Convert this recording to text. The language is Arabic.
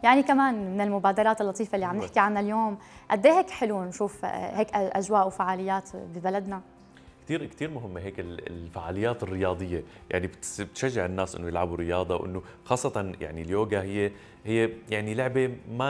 يعني كمان من المبادرات اللطيفة اللي عم نحكي عنها اليوم، قد ايه هيك حلو نشوف هيك أجواء وفعاليات ببلدنا. كثير كثير مهمة هيك الفعاليات الرياضية، يعني بتشجع الناس انه يلعبوا رياضة، وانه خاصة يعني اليوغا هي يعني لعبة ما